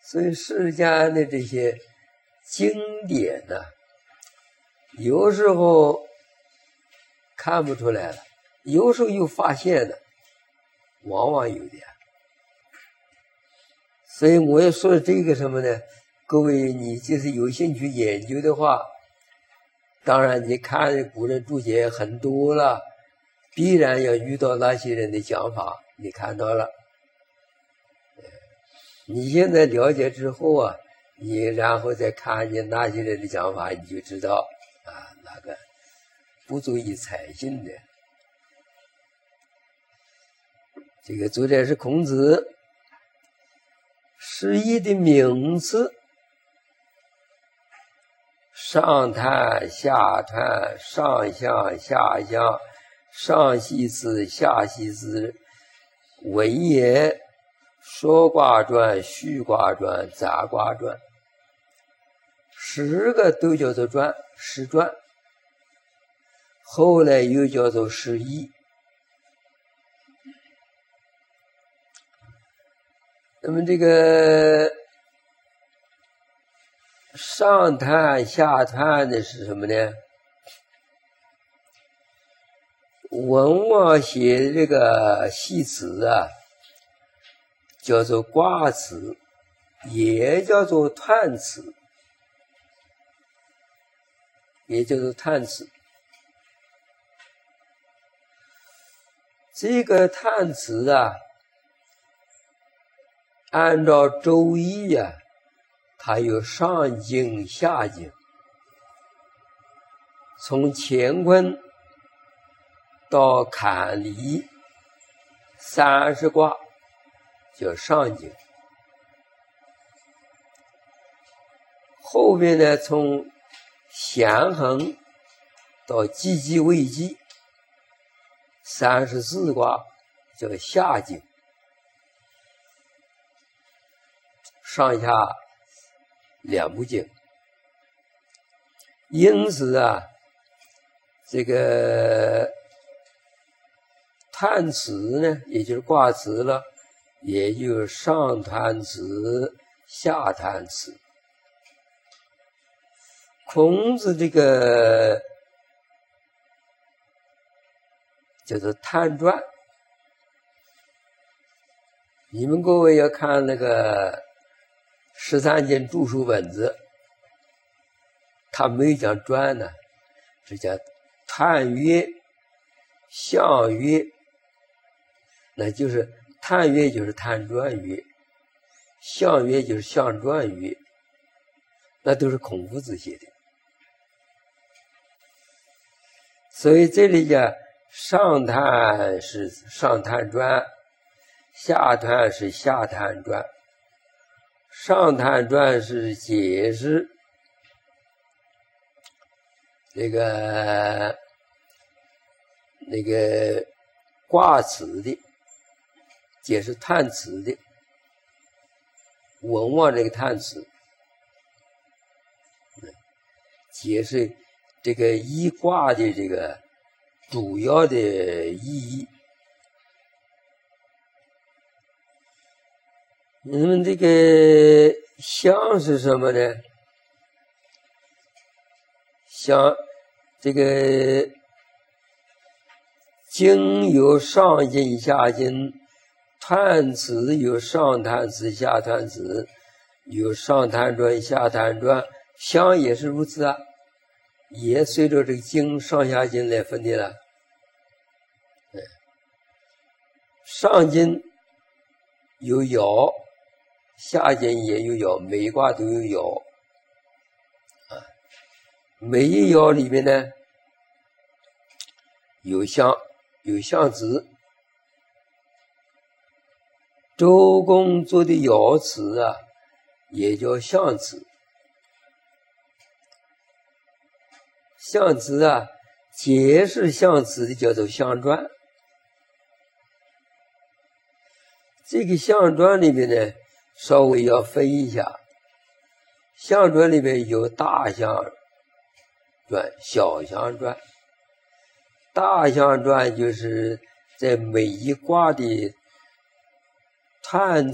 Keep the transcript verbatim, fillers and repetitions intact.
所以世间的这些经典呢、啊，有时候看不出来了，有时候又发现了，往往有点。所以我要说这个什么呢？各位，你就是有兴趣研究的话，当然你看古人注解很多了，必然要遇到那些人的讲法，你看到了。你现在了解之后啊，你然后再看见那些人的讲法，你就知道啊，那个不足以采信的。这个作者是孔子，诗意的名词，上叹下叹，上象下象，上系辞下系辞，文言说卦传、序卦传、杂卦传，十个都叫做传，诗传。后来又叫做诗意。那么这个上叹下叹的是什么呢？文王写的这个系辞啊，叫做卦辞，也叫做叹辞，也叫做叹辞。这个叹辞啊，按照周易啊，它有上经下经，从乾坤到坎离三十卦叫上经，后面呢从咸衡到济济未济三十四卦叫下经，上下两部经。因此啊，这个叹辞呢，也就是卦辞了，也就是上叹辞下叹辞。孔子这个叫做叹传，你们各位要看那个十三经注疏本子，他没有讲传呢，只讲叹曰、象曰，那就是叹曰就是叹传曰，象曰就是象传曰，那都是孔夫子写的。所以这里讲上叹是上叹传，下叹是下叹传。上叹传是解释那个那个卦辞的，解释叹辞的，文王这个叹辞，解释这个一卦的这个主要的意义。那么这个象是什么呢？象这个经有上经下经，叹辞有上叹辞下叹辞，有上叹传下叹传，象也是如此啊，也随着这个经上下经来分的了。上经有爻，下经也有爻，每一卦都有爻啊。每一爻里面呢，有象，有象辞。周公做的爻辞啊，也叫象辞。象辞啊，解释象辞的叫做象传。这个象传里面呢，稍微要分一下，象传里面有大象传、小象传。大象传就是在每一卦的叹